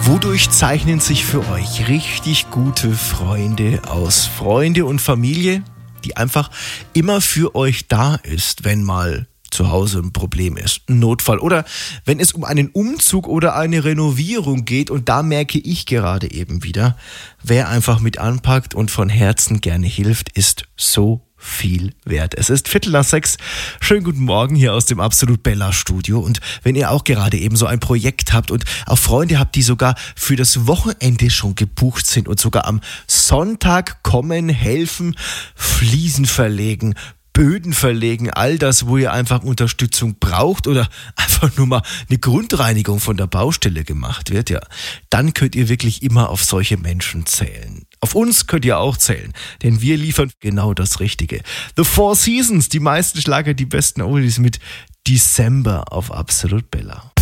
Wodurch zeichnen sich für euch richtig gute Freunde aus? Freunde und Familie, die einfach immer für euch da ist, wenn mal zu Hause ein Problem ist, ein Notfall oder wenn es um einen Umzug oder eine Renovierung geht. Und da merke ich gerade eben wieder, wer einfach mit anpackt und von Herzen gerne hilft, ist so viel wert. Es ist 5:45. Schönen guten Morgen hier aus dem Absolut Bella Studio. Und wenn ihr auch gerade eben so ein Projekt habt und auch Freunde habt, die sogar für das Wochenende schon gebucht sind und sogar am Sonntag kommen, helfen, Fliesen verlegen, Böden verlegen, all das, wo ihr einfach Unterstützung braucht oder einfach nur mal eine Grundreinigung von der Baustelle gemacht wird, ja, dann könnt ihr wirklich immer auf solche Menschen zählen. Auf uns könnt ihr auch zählen, denn wir liefern genau das Richtige. The Four Seasons, die meisten Schlager, die besten Oldies mit December auf Absolut Bella.